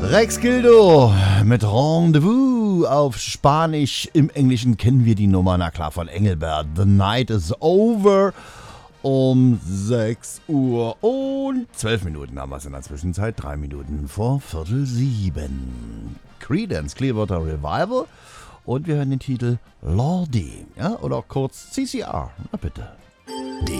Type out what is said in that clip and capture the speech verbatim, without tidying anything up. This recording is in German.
Rex Gildo mit Rendezvous auf Spanisch. Im Englischen kennen wir die Nummer, na klar, von Engelbert. The Night is Over. Um sechs Uhr und zwölf Minuten haben wir es in der Zwischenzeit. drei Minuten vor Viertel sieben. Creedence Clearwater Revival. Und wir hören den Titel Lordi. Ja, oder kurz C C R. Na bitte.